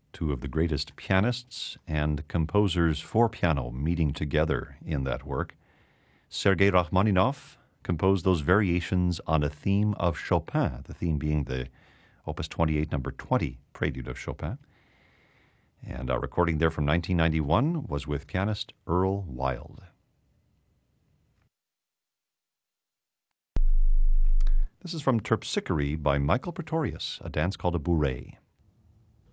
two of the greatest pianists and composers for piano meeting together in that work. Sergei Rachmaninoff composed those variations on a theme of Chopin, the theme being the Opus 28, number 20, Prelude of Chopin. And our recording there from 1991 was with pianist Earl Wild. This is from Terpsichore by Michael Pretorius, a dance called a bourrée.